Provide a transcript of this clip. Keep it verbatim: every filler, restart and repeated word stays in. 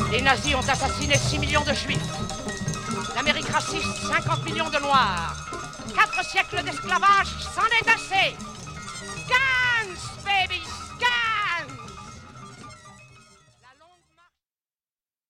Les nazis ont assassiné six millions de juifs. L'Amérique raciste, cinquante millions de noirs. Quatre siècles d'esclavage, c'en est assez. Dance, baby!